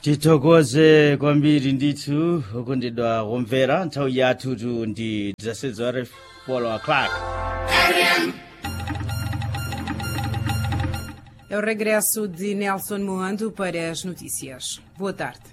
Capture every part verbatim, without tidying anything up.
tithokoze kwambiri ndithu okondedwa kumvera nthawi yathu tu ndi dezesseis horas polo o'clock. É o regresso de Nelson Moando para as notícias. Boa tarde.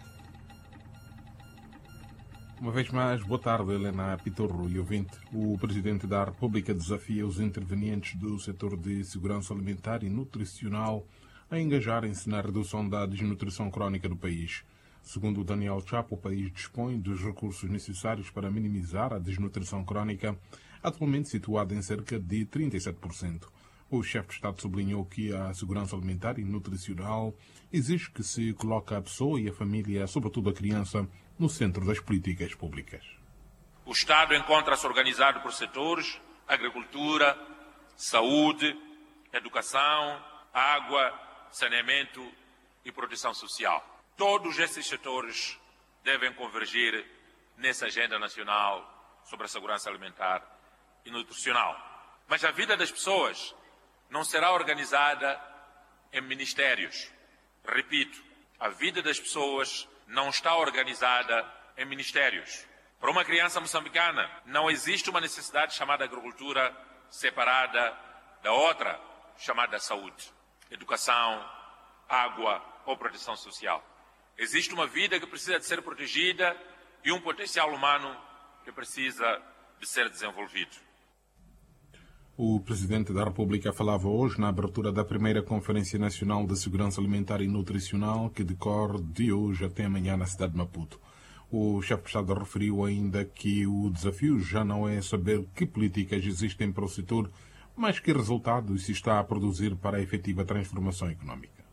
Uma vez mais, boa tarde, Helena Pitorro e ouvinte. O Presidente da República desafia os intervenientes do setor de segurança alimentar e nutricional a engajarem-se na redução da desnutrição crónica do país. Segundo Daniel Chapo, o país dispõe dos recursos necessários para minimizar a desnutrição crónica, atualmente situada em cerca de trinta e sete por cento. O chefe de Estado sublinhou que a segurança alimentar e nutricional exige que se coloque a pessoa e a família, sobretudo a criança, no centro das políticas públicas. O Estado encontra-se organizado por setores: agricultura, saúde, educação, água, saneamento e proteção social. Todos esses setores devem convergir nessa agenda nacional sobre a segurança alimentar e nutricional. Mas a vida das pessoas não será organizada em ministérios. Repito, a vida das pessoas não está organizada em ministérios. Para uma criança moçambicana, não existe uma necessidade chamada agricultura separada da outra chamada saúde, educação, água ou proteção social. Existe uma vida que precisa de ser protegida e um potencial humano que precisa de ser desenvolvido. O Presidente da República falava hoje na abertura da primeira Conferência Nacional de Segurança Alimentar e Nutricional, que decorre de hoje até amanhã na cidade de Maputo. O chefe de Estado referiu ainda que o desafio já não é saber que políticas existem para o setor, mas que resultados se está a produzir para a efetiva transformação económica.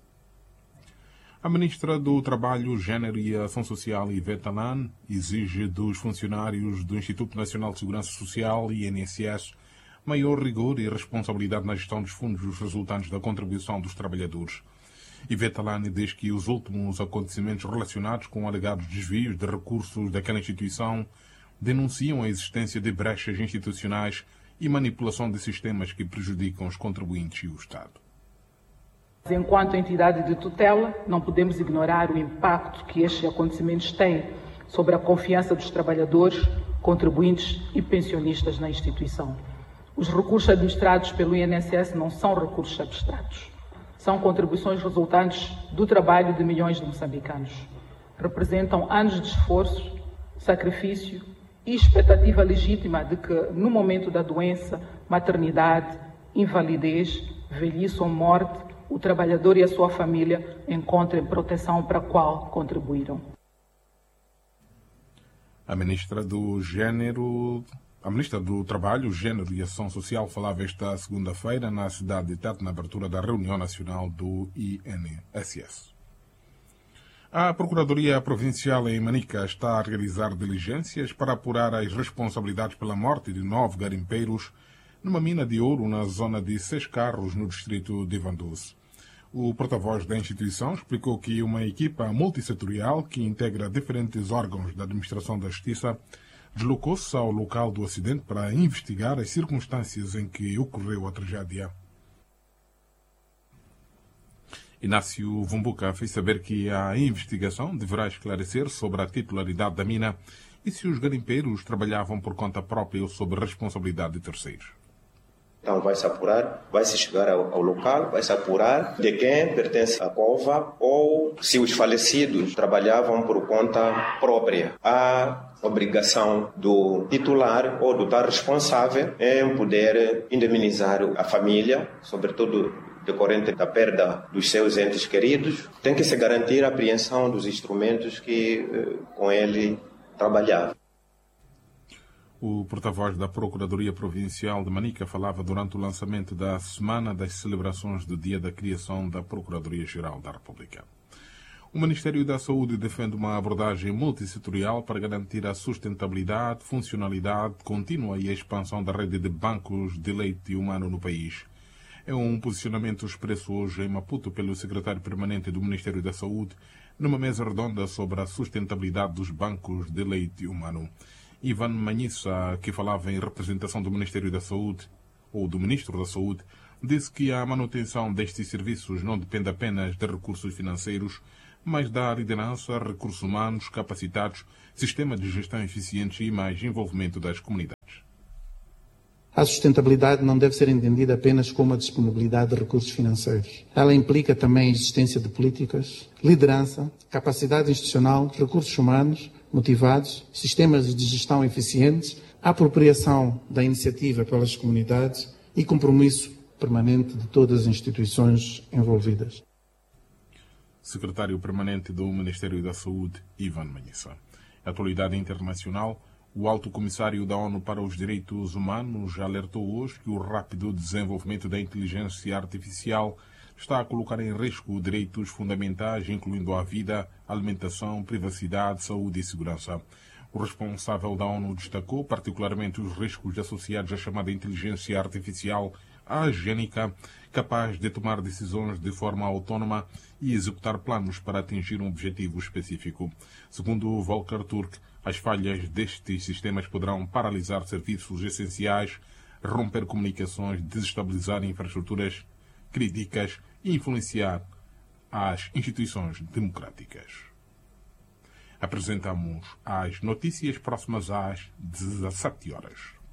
A Ministra do Trabalho, Gênero e Ação Social, Ivete Alan, exige dos funcionários do Instituto Nacional de Segurança Social, I N S S, maior rigor e responsabilidade na gestão dos fundos resultantes da contribuição dos trabalhadores. Ivete Alan diz que os últimos acontecimentos relacionados com alegados desvios de recursos daquela instituição denunciam a existência de brechas institucionais e manipulação de sistemas que prejudicam os contribuintes e o Estado. Enquanto entidade de tutela, não podemos ignorar o impacto que estes acontecimentos têm sobre a confiança dos trabalhadores, contribuintes e pensionistas na instituição. Os recursos administrados pelo I N S S não são recursos abstratos. São contribuições resultantes do trabalho de milhões de moçambicanos. Representam anos de esforço, sacrifício e expectativa legítima de que, no momento da doença, maternidade, invalidez, velhice ou morte, o trabalhador e a sua família encontrem proteção para a qual contribuíram. A Ministra do Gênero... A Ministra do Trabalho, Gênero e Ação Social falava esta segunda-feira na cidade de Tete, na abertura da reunião nacional do I N S S. A Procuradoria Provincial em Manica está a realizar diligências para apurar as responsabilidades pela morte de nove garimpeiros numa mina de ouro na zona de Seis Carros, no distrito de Vandoce. O porta-voz da instituição explicou que uma equipa multissetorial que integra diferentes órgãos da administração da justiça deslocou-se ao local do acidente para investigar as circunstâncias em que ocorreu a tragédia. Inácio Vumbuca fez saber que a investigação deverá esclarecer sobre a titularidade da mina e se os garimpeiros trabalhavam por conta própria ou sob responsabilidade de terceiros. Então vai-se apurar, vai-se chegar ao, ao local, vai-se apurar de quem pertence à cova ou se os falecidos trabalhavam por conta própria. Há obrigação do titular ou do tal responsável em poder indemnizar a família, sobretudo decorrente da perda dos seus entes queridos. Tem que se garantir a apreensão dos instrumentos que eh, com ele trabalhava. O porta-voz da Procuradoria Provincial de Manica falava durante o lançamento da Semana das Celebrações do Dia da Criação da Procuradoria-Geral da República. O Ministério da Saúde defende uma abordagem multissetorial para garantir a sustentabilidade, funcionalidade contínua e a expansão da rede de bancos de leite humano no país. É um posicionamento expresso hoje em Maputo pelo secretário permanente do Ministério da Saúde numa mesa redonda sobre a sustentabilidade dos bancos de leite humano. Ivan Manhissa, que falava em representação do Ministério da Saúde, ou do Ministro da Saúde, disse que a manutenção destes serviços não depende apenas de recursos financeiros, mas dá liderança, recursos humanos capacitados, sistema de gestão eficiente e mais envolvimento das comunidades. A sustentabilidade não deve ser entendida apenas como a disponibilidade de recursos financeiros. Ela implica também a existência de políticas, liderança, capacidade institucional, recursos humanos motivados, sistemas de gestão eficientes, apropriação da iniciativa pelas comunidades e compromisso permanente de todas as instituições envolvidas. Secretário Permanente do Ministério da Saúde, Ivan Manhissa. Atualidade internacional. O Alto Comissário da ONU para os Direitos Humanos alertou hoje que o rápido desenvolvimento da inteligência artificial está a colocar em risco direitos fundamentais, incluindo a vida, alimentação, privacidade, saúde e segurança. O responsável da ONU destacou particularmente os riscos associados à chamada inteligência artificial agênica, capaz de tomar decisões de forma autónoma e executar planos para atingir um objetivo específico. Segundo Volker Turk, as falhas destes sistemas poderão paralisar serviços essenciais, romper comunicações, desestabilizar infraestruturas críticas e influenciar as instituições democráticas. Apresentamos as notícias próximas às dezassete horas.